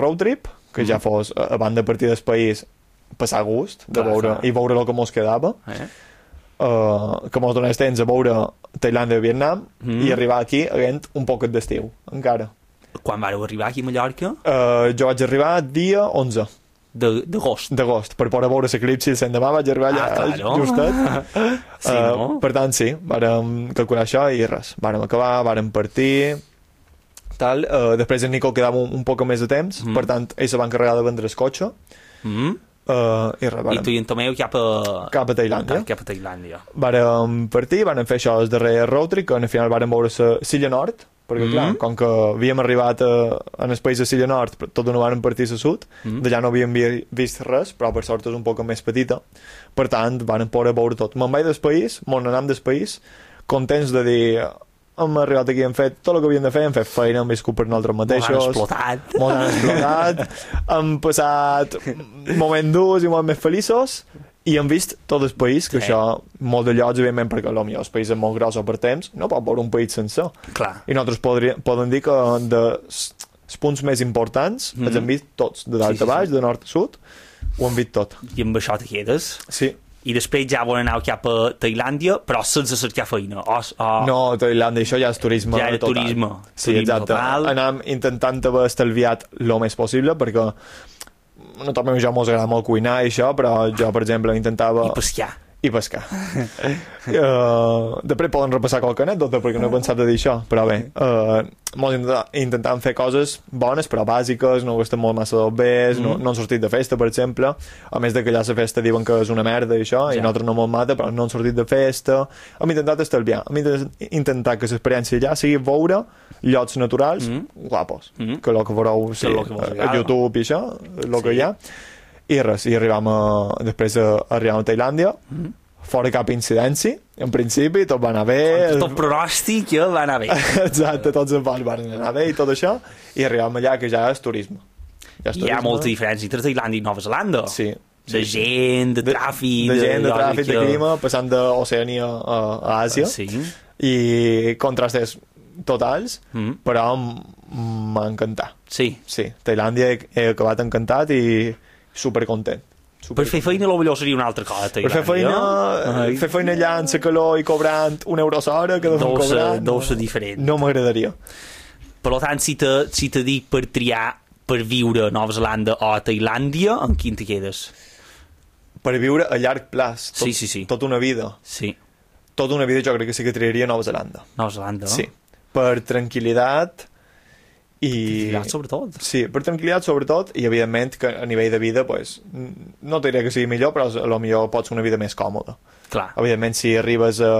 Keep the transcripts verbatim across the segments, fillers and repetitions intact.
road trip, que ja fos, a banda de partir del país, passar gust de Clar, veure, clar. i veure el que mos quedava, Eh? uh, que mos donés temps a veure Tailàndia i Vietnam, Mm. i arribar aquí havent un poquet d'estiu, encara. Quan vareu arribar aquí a Mallorca? Uh, jo vaig arribar dia onze De- D'agost. d'agost, per poder veure l'eclipsi l'endemà vaig arribar allà Ah, claro. justet. Sí, Uh, no? per tant, sí, vàrem calcular això i res, vàrem acabar, vàrem partir, tal. Uh, després en Nico quedava un, un poc més de temps, Mm. per tant, ell se va encarregar de vendre el cotxe, Mm? uh, i res, I vàrem, tu i en Tomeu cap a... cap a Tailàndia. Cap a Tailàndia. Vàrem partir, vàrem fer això el darrer road trip, que al final vàrem veure la Silla Nord, perquè Mm. clar, com que havíem arribat a, en el país de Silla Nord, però tot no vàrem partir a sud, Mm. d'allà no havíem vi- vist res, però per sort és un poc més petita, per tant, vàrem poder veure tot. Me'n vaig del país, mon anam del país, contents de dir, hem arribat aquí, hem fet tot el que havíem de fer, hem fet feina, hem viscut per nosaltres Molt han mateixos, explotat. molt han explotat, hem passat moments durs i moments més feliços, i hem vist tot el país, que Sí. això, molt de llocs, evidentment, perquè potser el país és molt gros o per temps, no pot veure un país sencer. Clar. I nosaltres podria, podem dir que dels punts més importants Mhm. els hem vist tots, de dalt Sí, sí, a baix, sí. de nord a sud, ho hem vist tot. I amb això te quedes. Sí. I després ja volen anar cap a Tailàndia, però sense cercar feina. O, o... No, Tailàndia, això ja és turisme Ja és total. turisme. Sí, Turisme exacte. total. Anàvem intentant haver estalviat el més possible, perquè no també ja mos agrada molt cuinar i això, però jo, per exemple, intentava... I pescar. I pescar. uh, després poden repassar qualque anècdota, perquè no he pensat a dir això, però bé, uh, mos intentàvem fer coses bones, però bàsiques, no gastem molt massa dels bés, mm. no, no han sortit de festa, per exemple, a més de que allà la festa diuen que és una merda i això, ja. I nosaltres no mos mata, però no han sortit de festa. Hem intentat estalviar, hem intentat que l'experiència allà sigui veure llocs naturals mm. guapos, mm. que el que veureu sí, lo que a, a YouTube i això, el sí. que hi ha. I res, i arribam a, després a, arribam a Tailàndia, mm. fora cap incidència, en principi, tot va anar bé. Tot, tot pronòstic ja va anar bé. Exacte, tots els vols van anar bé i tot això, i arribam allà que ja és turisme. Ja és Hi ha turisme. molta diferència entre Tailàndia i Nova Zelanda. Sí. De gent, de tràfic... De, de gent, de tràfic, que... de clima, passant d'Oceania a, a Àsia. Sí. I contrastes totals, mm. però m'ha encantat. Sí. Sí, Tailàndia he, he acabat encantat i supercontent. Super per fer feina potser seria una altra cosa, Tailàndia. Per fer feina, uh, fer feina allà en la calor i cobrant un euro a l'hora, que deuen cobrar... Deu ser diferent. No m'agradaria. Per tant, si te, si te dic per triar per viure a Nova Zelanda o a Tailàndia, en quin te quedes? Per viure a llarg plaç. Tot, sí, sí, sí. Tota una vida. Sí. Tota una vida jo crec que sí que triaria Nova Zelanda. Nova Zelanda, no? Sí. Per tranquil·litat i... Tranquil·litat, sobretot. Sí, per tranquil·litat, sobretot, i evidentment que a nivell de vida, pues, no te diré que sigui millor, però a lo millor pot ser una vida més còmoda. Clar. Evidentment, si arribes a,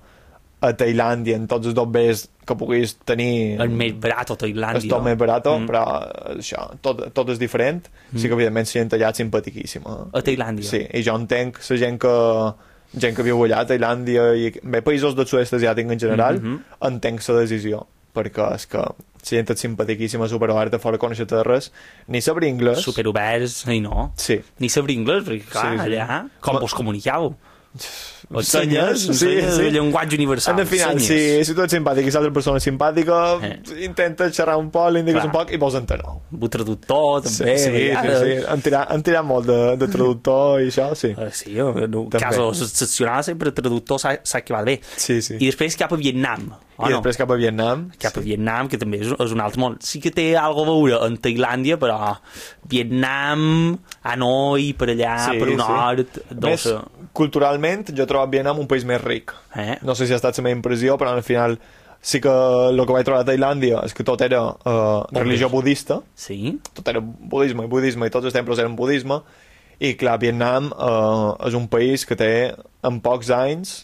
a Tailàndia en tots els dobbers que puguis tenir... El més barat a Tailàndia. És tot més barat, mm. però això, tot, tot és diferent. Mm. Sí que, evidentment, la gent allà és simpaticíssima. A Tailàndia. Sí, i jo entenc la gent que gent que viu allà, a Tailàndia i bé, països del sud-est asiàtic en general, mm -hmm. entenc la decisió, perquè és que la gent és simpaticíssima, superoberta, fora conèixer de res, ni saber anglès. Superoberts, i no. Sí. Ni saber anglès, perquè clar, sí, sí. allà, com Ma... vos comunicau? Senyes, sí, sí. El llenguatge universal. En final, si, si tu ets simpàtic i l'altra persona és simpàtica, eh. intenta xerrar un poc, l'indigues un poc i vols enterar. Un traductor, també. Sí, sí, sí, sí. Han, tirat, han tirat molt de, de traductor i això, sí. Uh, sí, en un casos excepcionals sempre el traductor s'ha acabat bé. Sí, sí. I després cap a Vietnam. I no? després cap a Vietnam. Cap a sí. Vietnam, que també és, és un altre món. Sí que té alguna a veure en Tailàndia, però Vietnam, Hanoi, per allà, sí, per un nord... Sí. Més, culturalment, jo he trobat Vietnam un país més ric. Eh? No sé si ha estat la meva impressió, però al final sí que el que vaig trobar a Tailàndia és que tot era uh, religió budista. Sí. Tot era budisme i budisme, i tots els temples eren budisme. I clar, Vietnam uh, és un país que té, en pocs anys,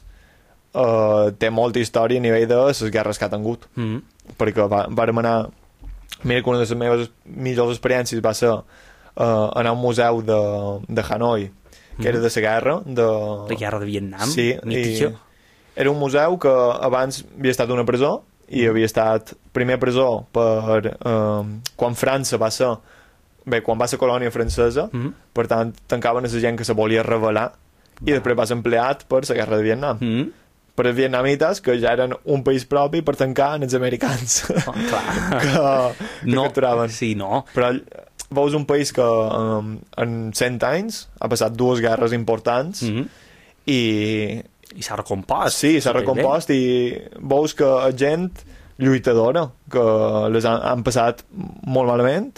Uh, té molta història a nivell de les guerres que ha tingut. Mm -hmm. Perquè va, vàrem anar... Mira que una de les meves millors experiències va ser uh, anar a un museu de, de Hanoi, que mm -hmm. era de la guerra. De... La guerra de Vietnam? Sí, i era un museu que abans havia estat una presó, i havia estat primer presó per... Uh, quan França va ser... Bé, quan va ser colònia francesa, mm -hmm. per tant, tancaven a la gent que se volia rebel·lar, i després va ser empleat per la guerra de Vietnam. Mm -hmm. Per els vietnamites, que ja eren un país propi per tancar en els americans. Oh, clar. que, que no, capturaven. Sí, no. Però veus un país que um, en cent anys ha passat dues guerres importants mm -hmm. i... I s'ha recompost. Sí, s'ha recompost i veus que gent lluitadora, que les han, han passat molt malament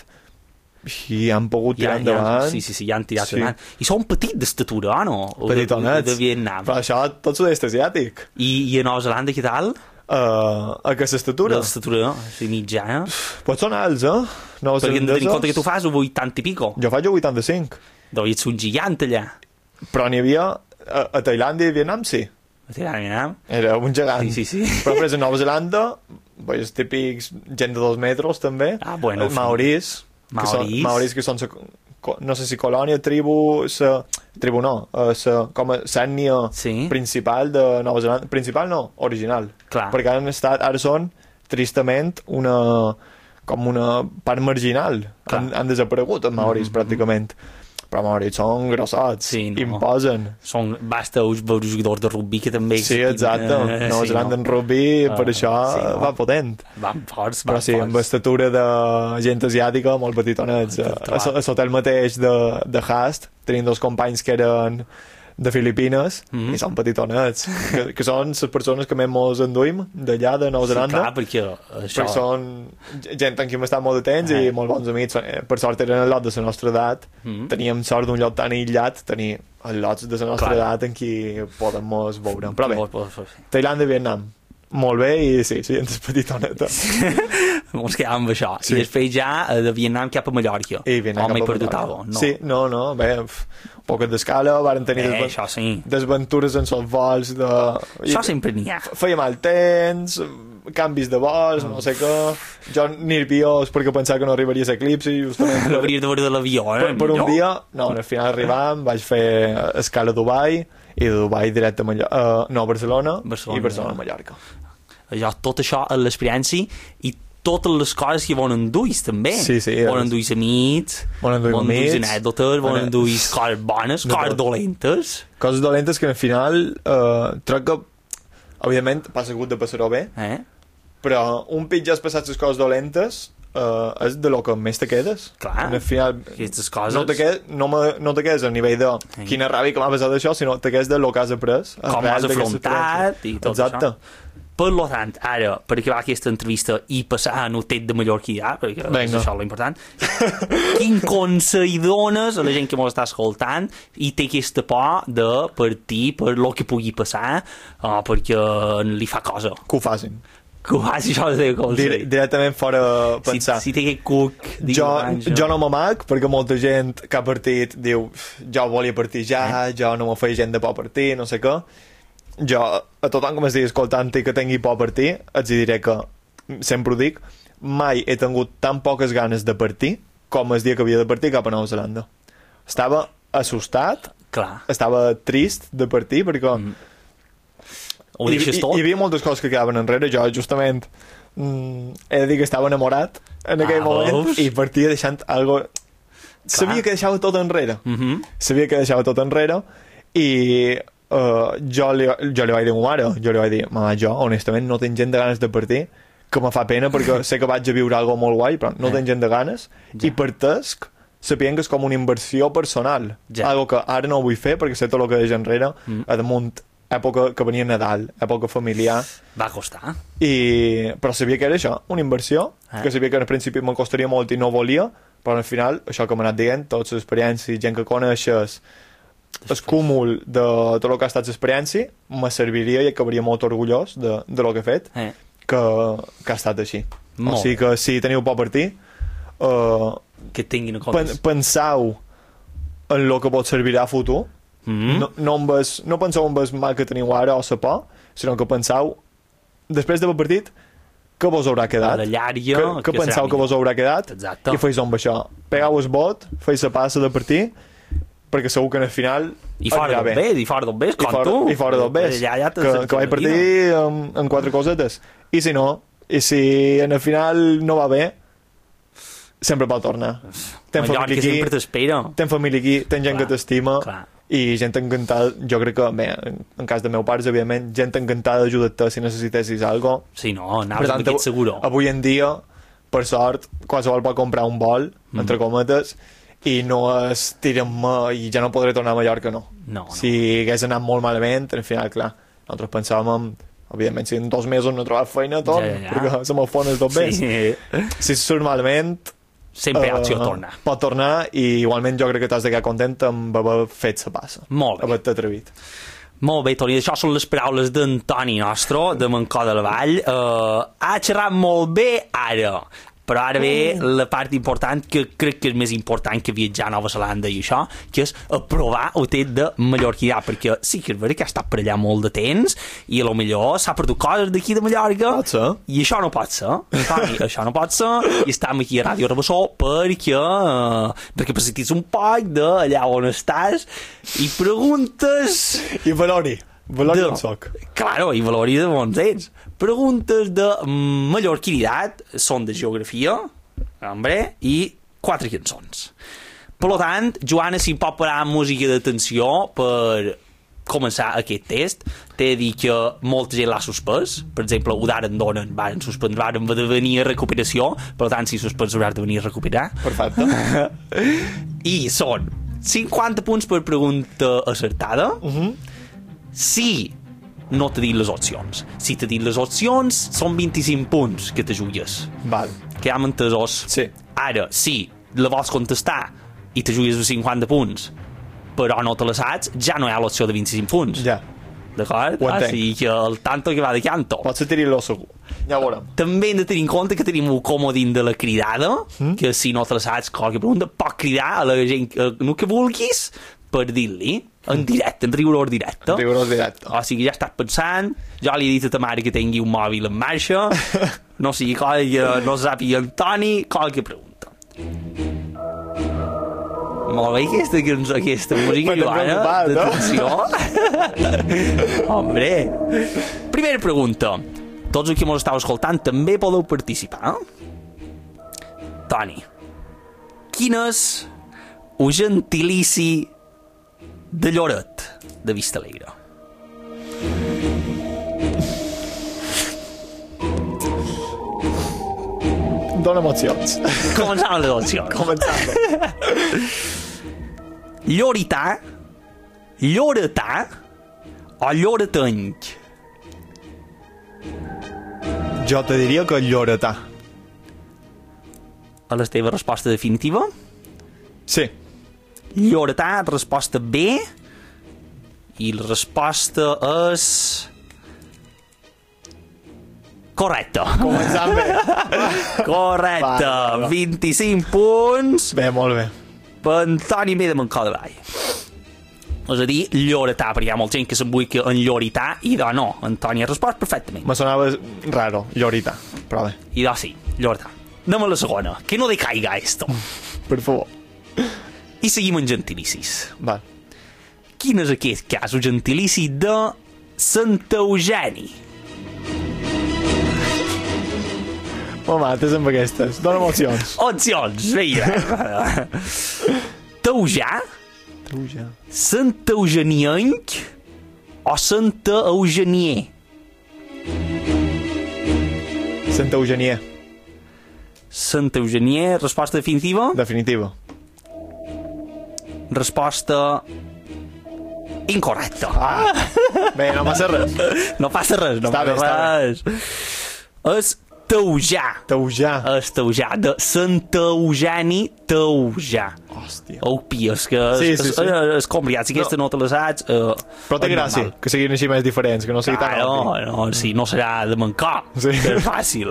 i han pogut tirar ja, endavant. Ja, sí, sí, sí, ja han tirat sí. endavant. I són petits d'estatura, no? Petitonets. De, de Vietnam. Però això tot sud-est asiàtic. I, I a Nova Zelanda, què tal? Uh, aquesta estatura? L'estatura, no? Sí, mitjana. Pot són alts, eh? No, perquè hem de tenir en compte que tu fas vuitanta i pico. Jo faig vuitanta-cinc. Devies ser un gigant allà. Però n'hi havia... A, a Tailàndia i Vietnam, sí. A Tailàndia i Vietnam? Era un gegant. Sí, sí, sí. Però després a Nova Zelanda, els típics gent de dos metres, també. Ah, bueno. Els maoris. Maoris. Que són, maoris que són... Sa, no sé si colònia, tribu... Sa, tribu no. Sa, com a l'ètnia sí. principal de Nova Zelanda. Principal no, original. Clar. Perquè han estat... Ara són, tristament, una... com una part marginal. Han, han desaparegut els maoris, mm -hmm. pràcticament. Però maoris són grossots, sí, no. imposen. Són, basta veure jugadors de rugby que també... Sí, exacte. Eh, Nova sí, Zelanda no. en rugby, uh, per això sí, no. va potent. Van forts, van Però sí, forts. Amb estatura de gent asiàtica, molt petitonets. A, a l'hotel mateix de, de Haast tenim dos companys que eren de Filipines, mm -hmm. i són petitonets, que, que són les persones que més mos enduïm d'allà, de Nova Zelanda. Sí, clar, perquè això... Perquè són gent amb qui hem estat molt de temps eh. i molt bons amics. Per sort eren el lot de la nostra edat. Mm -hmm. Teníem sort d'un lloc tan aïllat, tenir els lots de la nostra clar. edat en qui podem mos veure. Però bé, Tailàndia i Vietnam. Molt bé, i sí, la gent és petitoneta. Ens quedem amb això. Sí. I després ja de Vietnam cap a Mallorca. I Vietnam cap a Mallorca. No. Sí, no, no, bé, poques d'escala, varen tenir eh, desven això sí. desventures en els vols de... Això sempre n'hi ha. Feia mal temps, canvis de vols, no sé què. Jo nerviós perquè pensava que no arribaria a l'eclipsi, justament. L'hauries de veure de l'avió, eh? Per, per un no? dia, no, al final arribàvem, vaig fer escala a Dubai, i de Dubai directe a Mallorca, uh, no, a Barcelona, Barcelona, i Barcelona a Mallorca. Allò, tot això és l'experiència i totes les coses que volen enduir també. Sí, sí. Volen enduir amics, volen enduir anècdotes, volen enduir coses bones, coses dolentes. Coses dolentes que al final eh, crec que òbviament passa hagut de passar-ho bé, eh? però un pitjor has passat les coses dolentes uh, és de lo que més te quedes. Clar, al final, aquestes coses... No te quedes, no, me, no te quedes a nivell de sí. quina ràbia que m'ha passat això, sinó te quedes de lo que has après. Com has afrontat i tot Exacte. això. Per lo tant, ara, per acabar aquesta entrevista i passar a notet de mallorquia, perquè Venga. És això l'important, quin consell dones a la gent que m'ho està escoltant i té aquesta por de partir per lo que pugui passar uh, perquè li fa cosa? Que ho facin. Que ho faci, això és el consell. Dir directament fora pensar. Si, si té aquest cuc... Jo, jo no m'amac, perquè molta gent que ha partit diu jo volia partir ja, eh? jo no me feia gent de por partir, no sé què. Jo, a tothom que m'estigui escoltant i que tingui por a partir, els diré que, sempre ho dic, mai he tingut tan poques ganes de partir com el dia que havia de partir cap a Nova Zelanda. Estava assustat, clar. Estava trist de partir, perquè mm. hi, hi, hi havia moltes coses que quedaven enrere. Jo, justament, mm, he de dir que estava enamorat en aquell ah, moment veus? I partia deixant algo... Clar. Sabia que deixava tot enrere. Mm -hmm. Sabia que deixava tot enrere i... Uh, jo, li, jo li vaig dir a ma mare, jo li vaig dir, mama, jo honestament no tinc gent de ganes de partir, que me fa pena perquè sé que vaig a viure algo molt guai, però no eh. tinc gent de ganes, ja. I partesc sapient que és com una inversió personal, ja. Algo que ara no vull fer perquè sé tot el que deixa enrere, mm. a damunt època que venia Nadal, època familiar, va costar, i... però sabia que era això, una inversió, eh. que sabia que al principi me costaria molt i no volia, però al final, això que m'ha anat dient, totes les experiències, gent que coneixes, el cúmul de tot el que ha estat l'experiència me serviria i acabaria molt orgullós de, de lo que he fet, eh. que, que ha estat així. Molt. O sigui que si teniu por a partir, uh, que tinguin en pen, penseu en lo que pot servir a futur. Mm-hmm. no, no, ves, no penseu en el mal que teniu ara o la por, sinó que penseu després d'haver partit que vos haurà quedat, llarga, que, que, que penseu que vos haurà quedat. Exacte. I feis amb això, pegau el bot, feis la passa de partir, perquè segur que en el final i fora d'on ves, i fora d'on ves, com I fora, tu i fora d'on ves, ja, ja que, que vaig partir amb, amb quatre cosetes, i si no i si en el final no va bé sempre pot tornar. Ten família aquí, ten família aquí, ten gent clar, que t'estima i gent encantada, jo crec que bé, en cas de meu pares, òbviament, gent encantada d'ajudar-te si necessitessis alguna cosa. Sí, no, anaves amb aquest seguro. Avui en dia per sort, qualsevol pot comprar un vol, mm. entre cometes, i no es tiren i ja no podré tornar a Mallorca, no. No, no. Si hagués anat molt malament, al final, clar, nosaltres pensàvem, evidentment, si en dos mesos no he trobat feina, torno, ja, ja. perquè se me'n fones dos més. Sí. Si surt malament... Sempre hi ha opció uh, tornar. Pot tornar, i igualment jo crec que t'has de quedar content amb haver fet la passa. Molt bé. Haver-te atrevit. Molt bé, Toni, això són les paraules d'Antoni Nostro, de Mancó de la Vall. Uh, ha xerrat molt bé ara, però ara ve la part important, que crec que és més important que viatjar a Nova Zelanda i això, que és aprovar el test de mallorquia, perquè sí que és veritat que ha estat per allà molt de temps i a lo millor s'ha perdut coses d'aquí de Mallorca. Pot ser. I això no pot ser. Toni, això no pot ser. I estem aquí a Ràdio Rebassó perquè uh, recapacitis un poc d'allà on estàs i preguntes... I valori. Valori on soc. Claro, i valori de bons ets. Preguntes de mallorquinitat, són de geografia, hombre, i quatre cançons. Per tant, Joana, si pot parar música d'atenció per començar aquest test, t'he de dir que molta gent l'ha suspès. Per exemple, ho d'ara en donen, varen suspendre, varen de venir a recuperació, per tant, si suspens hauràs de venir a recuperar. Perfecte. I són cinquanta punts per pregunta acertada. Uh-huh. Si no t'he dit les opcions. Si t'he dit les opcions, són vint-i-cinc punts que te jugues. Val. Quedam entesos? Sí. Ara, si la vols contestar i te jugues els cinquanta punts, però no te la saps, ja no hi ha l'opció de vint-i-cinc punts. Ja. D'acord? Ho entenc. Així que el tanto que va de canto. Pots tenir-lo segur. Ja ho veurem. També hem de tenir en compte que tenim un comodín de la cridada, mm? que si no te la saps, qualque pregunta, pot cridar a la gent que, no que vulguis per dir-li en directe, en rigorós directe. En rigorós directe. O sigui, ja estàs pensant, jo li he dit a ta mare que tingui un mòbil en marxa, no sigui qualque, no sàpiga Antoni, qualque pregunta. Molt bé, aquesta, aquesta música, Joana, d'atenció. Hombre. Primera pregunta. Tots els que mos estàu escoltant també podeu participar. Toni, quin és el gentilici de Lloret, de Vistalegre? Dóna'm opcions. Començant amb les opcions. Començant. Llorità, lloretà o lloretenc? Jo te diria que lloretà. A la teva resposta definitiva? Sí. Lloretà, resposta B, i la resposta és... correcte. Començant bé. Correcte. Va, va. vint-i-cinc punts. Bé, molt bé. Per Antoni B de Mancó de Vall. És a dir, lloretà, perquè hi ha molta gent que s'embuica en llorità, i de no, Antoni ha respost perfectament. Me sonava raro, llorità, però bé. I de sí, lloretà. Anem a la segona, que no decaiga esto. Per favor. I seguim en gentilicis. Val. Quin és aquest cas, el gentilici de Sant Eugeni? Me mates amb aquestes. Dóna'm opcions. Opcions, veia. Teujà, Teujà, Sant Eugenienc o Sant Eugenier? Sant Eugenier. Sant Eugenier, resposta definitiva? Definitiva. Resposta incorrecta. Ah, bé, no passa res. No passa res, no Està bé, passa res. És Teujà. Teujà. És Teujà, de Sant Eugeni Teujà. Hòstia. Au, pies, que és, Sí, sí, sí. és, és, és complicat. Si aquesta no te la saps... Uh, Però té gràcia, que siguin així més diferents, que no sigui tan Claro, obvi. no, sí, no serà de mancar. Sí. Que és fàcil.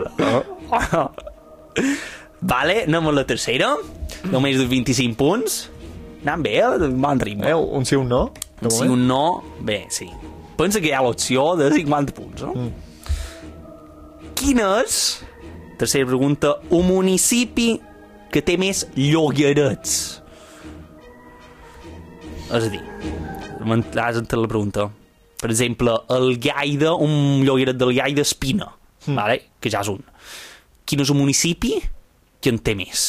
Vale, anem a la tercera. Només de vint-i-cinc punts. Anem bé, de bon ritme. Eh, un sí, un no? De Si moment? un no, bé, sí. Pensa que hi ha l'opció de cinquanta punts, no? Mm. Quin és, tercera pregunta, un municipi que té més llogarets? És a dir, has entrat la pregunta. Per exemple, el Gaida, un llogaret del Gaida Espina, mm. vale? Que ja és un. Quin és un municipi que en té més?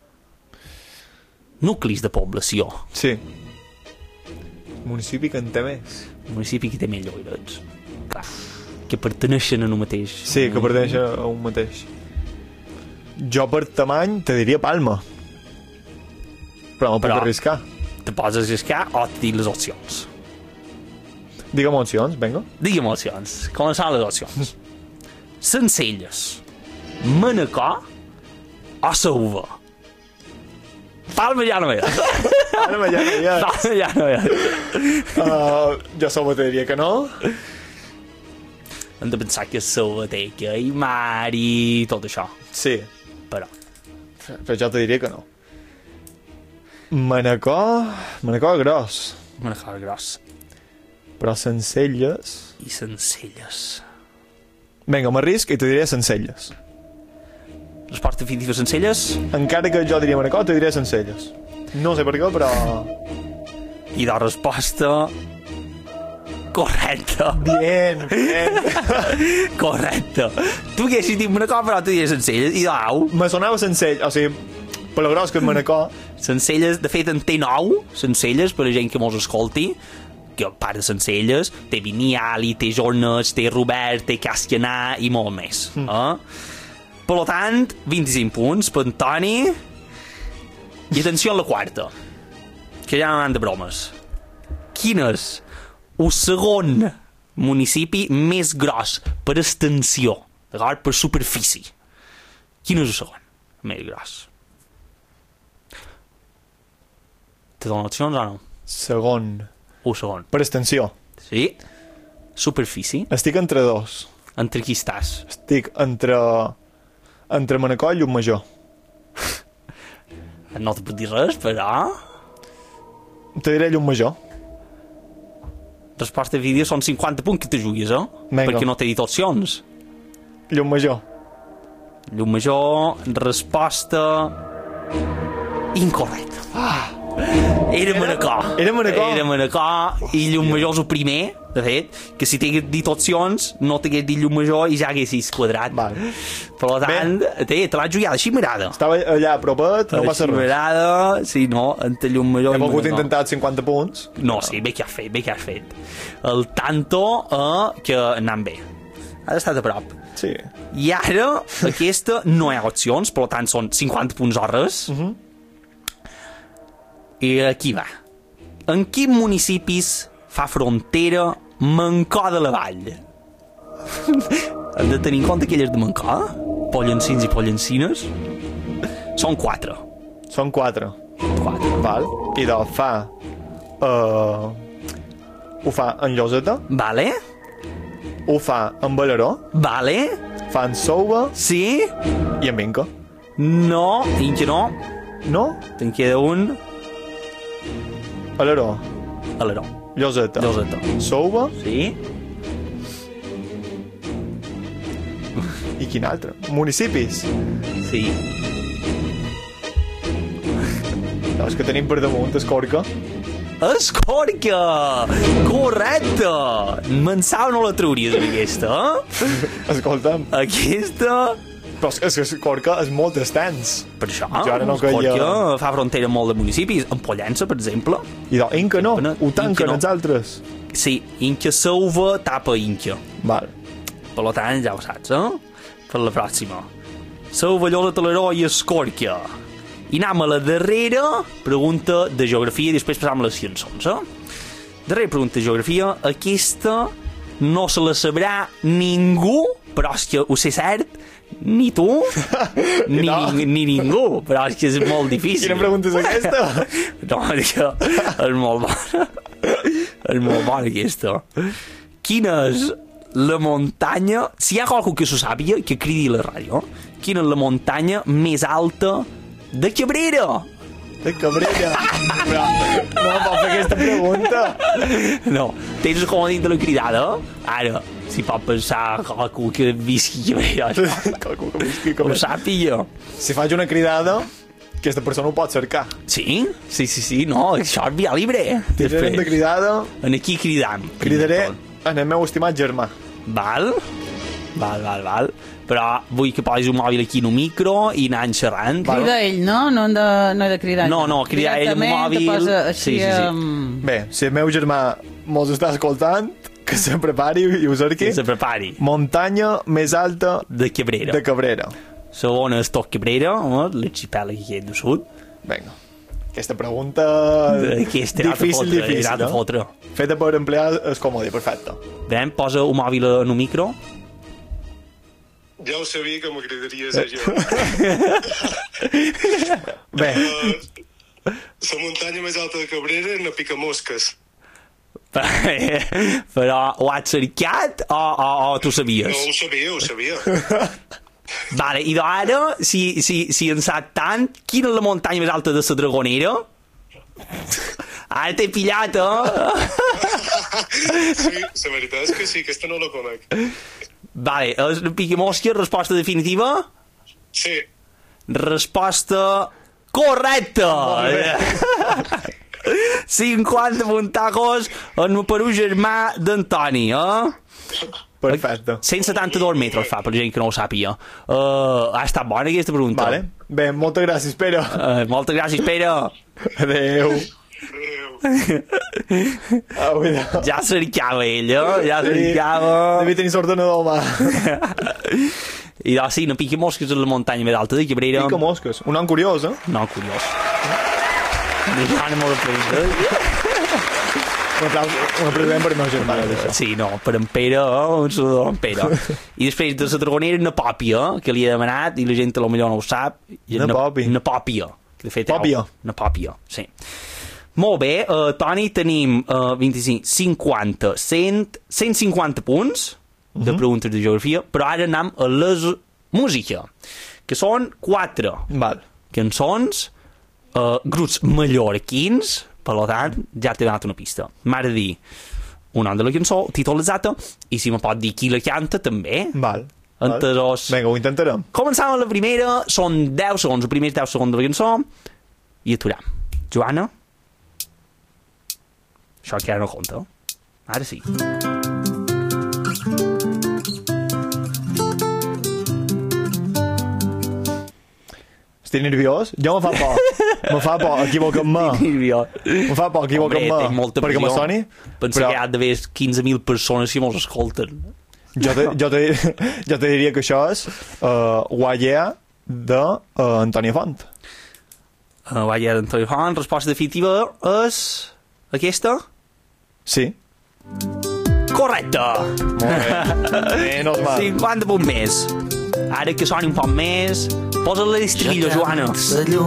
Nuclis de població. Sí. Municipi que en té més. Un municipi que té més llogarets. Clar, que perteneixen a un mateix. Sí, que perteix a un mateix. Jo per tamany te diria Palma. Però m'ho puc Però- arriscar. Te pots arriscar o te dic les opcions. Digue'm opcions, vinga. Digue'm opcions. Com són les opcions? Sencelles, Manacor o Sauva? Palma ja no hi ha. Ara ja no hi ha. Palma ja no hi ha. Uh, jo Sauva te diria que no. Hem de pensar que Sauva té que hi mar i tot això. Sí, Però, però jo te diria que no. Manacor... Manacor gros. Manacor gros Però Sencelles... i Sencelles. Vinga, m'arrisc i te diré Sencelles. Resposta definitiva, Sencelles. Encara que jo diria Manacor, te diré Sencelles. No sé per què, però... I de resposta... correcta. Bien, bien. Correcte. Tu haguessis dit Manacor, però tu diries Sencelles. I d'au. Me sonava Sencelles, o sigui, per lo gros que és Manacor... Sencelles, de fet, en té nou, Sencelles, per la gent que mos escolti, que a part de Sencelles, té Viniali, té Jornets, té Robert, té Casquianà i molt més. Mm. Eh? Per tant, vint-i-cinc punts per Antoni. I atenció a la quarta, que ja no anant de bromes. Quin és el segon municipi més gros per extensió, d'acord? Per superfície. Quin és el segon més gros? Te dono opcions o no? Segon. O segon. Per extensió. Sí. Superfície. Estic entre dos. Entre qui estàs? Estic entre... entre Manacor i Llucmajor. No te puc dir res, però... Te diré Llucmajor. Resposta de vídeo són cinquanta punts que te juguis, eh? Vinga. Perquè no t'he dit opcions. Llucmajor. Llucmajor, resposta... incorrecta. Ah, Era Manacor. Era Manacor. Era Manacor i Llucmajor és el primer, de fet, que si t'hagués dit opcions, no t'hagués dit Llucmajor i ja haguessis quadrat. Val. Per tant, te, te l'has jugat així mirada. Estava allà a propet, no passa Així res. mirada, sí, no, entre Llucmajor He i volgut Manacor. intentar cinquanta punts. No, sí, bé que has fet, bé que has fet. El tanto eh, que anant bé. Has estat a prop. Sí. I ara, aquesta no hi ha opcions, per tant són cinquanta punts hores. Uh -huh. I aquí va. En quins municipis fa frontera Mancor de la Vall? Hem de tenir en compte que ell és de Mancor? Pollencins i pollencines? Són quatre. Són quatre. Quatre. Val. I doncs fa... Uh, ho fa en Lloseta, Vale? ho fa en Baleró, Vale? fa en Souva Sí? i en Vinca. No, Inca no. No? Te'n queda un... Aleró, Aleró. Lloseta, Lloseta. Souva Sí? i quin altre? Municipis. Sí. És que tenim per damunt Escorca. Escorca! Correcte! Me'n sap no la trauries, aquesta, eh? Escolta'm, Aquesta... però és que Escorca és molt extens. Per això, Jo ara no Escorca caia- fa frontera amb molt de municipis. En Pollença, per exemple. I doncs Inca no, Inca no, ho tanquen Inca no. els altres. Sí, Inca Sauva tapa Inca. Val. Per tant, ja ho saps, eh? Per la pròxima. Sauva, Llosa, Taleró i Escorca. I anem a la darrera pregunta de geografia i després passam a les cançons, eh? Darrera pregunta de geografia. Aquesta no se la sabrà ningú, però és que ho sé cert, ni tu, ni, No. ni, ni ningú, però és que és molt difícil. Quina pregunta és aquesta? No, és que és molt bona. És molt bona, aquesta. Quina és la muntanya... Si hi ha qualcú que s'ho sàpiga, que cridi a la ràdio. Quina és la muntanya més alta de Cabrera? De Cabrera. Però no em pot fer aquesta pregunta. No, tens com a dit de la cridada. Ara, si pot pensar qualcú que visqui a Cabrera, Qualcú que visqui a ho Cabrera. sàpiga. Si faig una cridada, aquesta persona ho pot cercar. Sí? Sí, sí, sí, no, això és via libre. Tirarem de cridada, En aquí cridam. cridaré en el meu estimat germà. Val? Val, val, val. Però vull que posis un mòbil aquí en un micro i anar xerrant. Val. Crida ell, no? No hem de, no he de cridar. No, no, cridar ell amb un Directament te mòbil. posa així, Sí, sí, sí. amb- Bé, si el meu germà mos està escoltant, que se prepari i ho cerqui. Que se prepari. Muntanya més alta De Cabrera. de Cabrera. Segona és Tot Cabrera, l'arxipèlag aquí del sud. Vinga. Aquesta pregunta... Aquesta difícil, fotre, difícil, no? Fotre. Feta per emplear el comodi, perfecte. Ben, posa un mòbil en un micro. Ja ho sabia que m'agradaria ser jo. Bé. Uh, la muntanya més alta de Cabrera és la Picamosques. Però ho has cercat o, o, o tu sabies? No, ho sabia, ho sabia. Vale, i ara, si, si, si en sap tant, quina és la muntanya més alta de la Dragonera? Ara t'he pillat, eh? Sí, la veritat és que sí, aquesta no la conec. Vale, és la Picamosques, resposta definitiva? Sí. Resposta correcta! cinquanta puntacos en el Perú germà d'Antoni, eh? Perfecte. cent setanta-dos metres fa, per gent que no ho sàpiga. Uh, ha estat bona aquesta pregunta. Vale. Bé, moltes gràcies, Pere. Uh, moltes gràcies, Pere. Adéu. Adéu. Ah, ja cercava ell, eh? Ja cercava... Devia tenir l'ordenador a mà. I doncs sí, no pica mosques a la muntanya més alta de Cabrera. Pica mosques. Un nom curiós, eh? No, curiós. No hi molt de preguntes. Un aplaus, un aplaudiment per el meu germà. Sí, no, per en Pere, eh? Un saludador en Pere. I després de la Dragonera, una pòpia, que li he demanat, i la gent potser no ho sap. Una pòpia. Una pòpia. Que de fet, pòpia. Una pòpia, sí. Molt bé, uh, Toni, tenim uh, vint-i-cinc, cinquanta, cent, cent cinquanta punts de uh -huh. preguntes de geografia, però ara anem a les música, que són quatre Val. cançons, uh, grups mallorquins, per tant, ja t'he donat una pista. M'ha de dir un nom de la cançó, títol exacte, i si me pot dir qui la canta, també. Val. Entesos. Vinga, ho intentarem. Començam amb la primera, són deu segons, els primers deu segons de la cançó, i aturam. Joana? Això que ara no compta. Ara sí. Estic nerviós? Jo me fa por. Me fa por, equivocar-me. Me fa por, equivocar-me. Perquè me soni. Pensa però... que hi ha d'haver quinze mil persones si mos escolten. Jo te, jo, te, jo te diria que això és uh, Guayea d'Antònia uh, Font. Uh, Guayea d'Antònia Font. Resposta definitiva és aquesta? Sí. Correcte! Molt bé. Menos mal. cinquanta punts més. Ara que soni un poc més, posa-la l'estribillo, Joana.